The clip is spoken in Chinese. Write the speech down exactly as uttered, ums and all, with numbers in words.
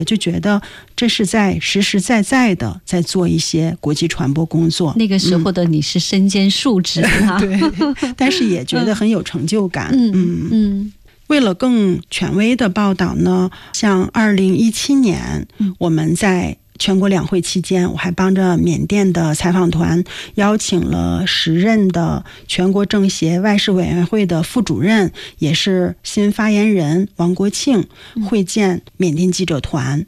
就觉得这是在实实在在的在做一些国际传播工作。 那个时候的你是身兼数职啊、 嗯、对，但是也觉得很有成就感。 嗯 嗯, 嗯为了更权威的报道呢，像二零一七年、嗯、我们在全国两会期间，我还帮着缅甸的采访团邀请了时任的全国政协外事委员会的副主任，也是新发言人王国庆会见缅甸记者团。